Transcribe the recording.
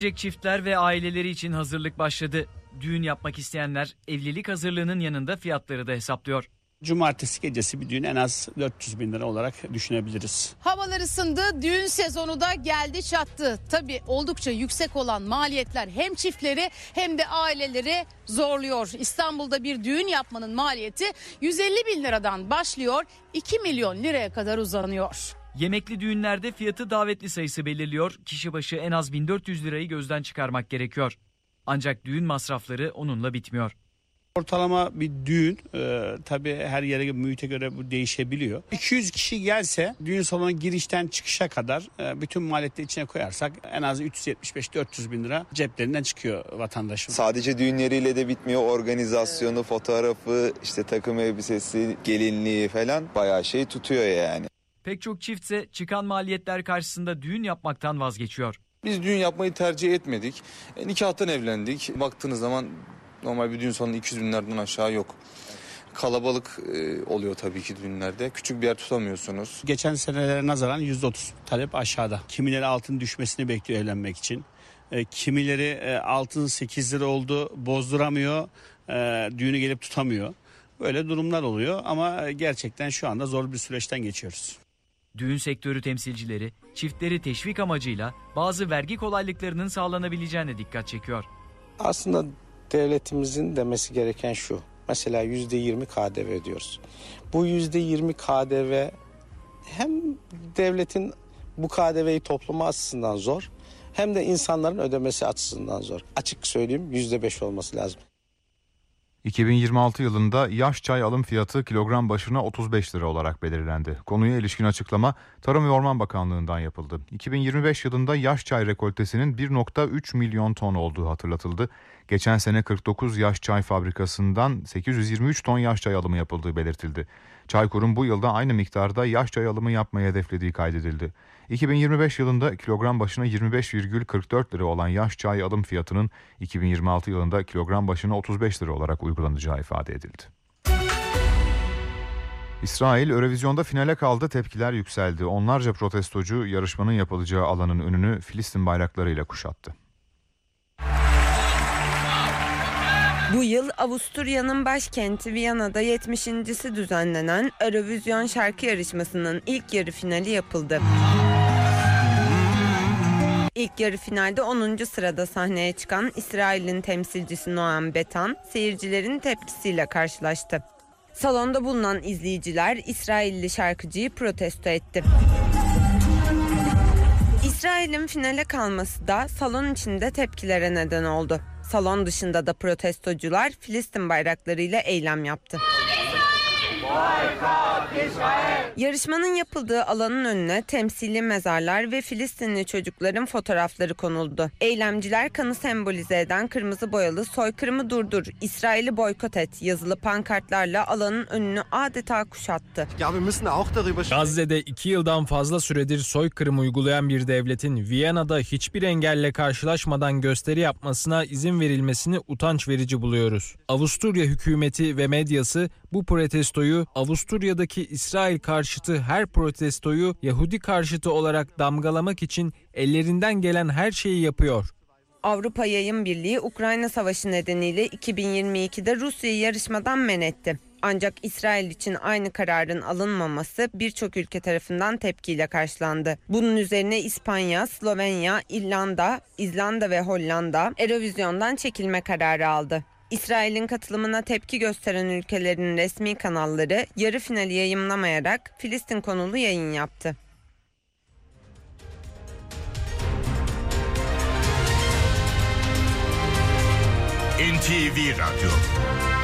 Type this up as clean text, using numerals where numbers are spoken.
Çiftler ve aileleri için hazırlık başladı. Düğün yapmak isteyenler evlilik hazırlığının yanında fiyatları da hesaplıyor. Cumartesi gecesi bir düğün en az 400 bin lira olarak düşünebiliriz. Havalar ısındı, düğün sezonu da geldi çattı. Tabii oldukça yüksek olan maliyetler hem çiftleri hem de aileleri zorluyor. İstanbul'da bir düğün yapmanın maliyeti 150 bin liradan başlıyor, 2 milyon liraya kadar uzanıyor. Yemekli düğünlerde fiyatı davetli sayısı belirliyor. Kişi başı en az 1400 lirayı gözden çıkarmak gerekiyor. Ancak düğün masrafları onunla bitmiyor. Ortalama bir düğün tabii her yere, mühite göre bu değişebiliyor. 200 kişi gelse düğün salonu girişten çıkışa kadar bütün maliyeti içine koyarsak en az 375-400 bin lira ceplerinden çıkıyor vatandaşın. Sadece düğünleriyle de bitmiyor. Organizasyonu, fotoğrafı, işte takım elbisesi, gelinliği falan bayağı şey tutuyor yani. Pek çok çiftse çıkan maliyetler karşısında düğün yapmaktan vazgeçiyor. Biz düğün yapmayı tercih etmedik. Nikahtan evlendik. Baktığınız zaman normal bir düğün salonu 200 binlerden aşağı yok. Kalabalık oluyor tabii ki düğünlerde. Küçük bir yer tutamıyorsunuz. Geçen senelere nazaran %30 talep aşağıda. Kimileri altın düşmesini bekliyor evlenmek için. Kimileri altın 8 lira oldu, bozduramıyor, düğünü gelip tutamıyor. Böyle durumlar oluyor ama gerçekten şu anda zor bir süreçten geçiyoruz. Düğün sektörü temsilcileri çiftleri teşvik amacıyla bazı vergi kolaylıklarının sağlanabileceğine dikkat çekiyor. Aslında devletimizin demesi gereken şu. Mesela %20 KDV ödüyoruz. Bu %20 KDV hem devletin bu KDV'yi toplama açısından zor, hem de insanların ödemesi açısından zor. Açık söyleyeyim, %5 olması lazım. 2026 yılında yaş çay alım fiyatı kilogram başına 35 lira olarak belirlendi. Konuya ilişkin açıklama Tarım ve Orman Bakanlığı'ndan yapıldı. 2025 yılında yaş çay rekoltesinin 1,3 milyon ton olduğu hatırlatıldı. Geçen sene 49 yaş çay fabrikasından 823 ton yaş çay alımı yapıldığı belirtildi. Çaykur'un bu yılda aynı miktarda yaş çay alımı yapmayı hedeflediği kaydedildi. 2025 yılında kilogram başına 25,44 lira olan yaş çay alım fiyatının 2026 yılında kilogram başına 35 lira olarak uygulanacağı ifade edildi. İsrail Eurovizyon'da finale kaldı, tepkiler yükseldi. Onlarca protestocu yarışmanın yapılacağı alanın önünü Filistin bayraklarıyla kuşattı. Bu yıl Avusturya'nın başkenti Viyana'da 70.si düzenlenen Eurovizyon şarkı yarışmasının ilk yarı finali yapıldı. İlk yarı finalde 10. sırada sahneye çıkan İsrail'in temsilcisi Noam Betan seyircilerin tepkisiyle karşılaştı. Salonda bulunan izleyiciler İsrailli şarkıcıyı protesto etti. İsrail'in finale kalması da salon içinde tepkilere neden oldu. Salon dışında da protestocular Filistin bayraklarıyla eylem yaptı. Yarışmanın yapıldığı alanın önüne temsili mezarlar ve Filistinli çocukların fotoğrafları konuldu. Eylemciler kanı sembolize eden kırmızı boyalı "Soykırımı durdur, İsrail'i boykot et" yazılı pankartlarla alanın önünü adeta kuşattı. Gazze'de 2 yıldan fazla süredir soykırım uygulayan bir devletin Viyana'da hiçbir engelle karşılaşmadan gösteri yapmasına izin verilmesini utanç verici buluyoruz. Avusturya hükümeti ve medyası bu protestoyu Avusturya'daki İsrail karşıtı her protestoyu Yahudi karşıtı olarak damgalamak için ellerinden gelen her şeyi yapıyor. Avrupa Yayın Birliği Ukrayna Savaşı nedeniyle 2022'de Rusya'yı yarışmadan men etti. Ancak İsrail için aynı kararın alınmaması birçok ülke tarafından tepkiyle karşılandı. Bunun üzerine İspanya, Slovenya, İrlanda, İzlanda ve Hollanda Eurovizyon'dan çekilme kararı aldı. İsrail'in katılımına tepki gösteren ülkelerin resmi kanalları yarı finali yayımlamayarak Filistin konulu yayın yaptı. NTV Radyo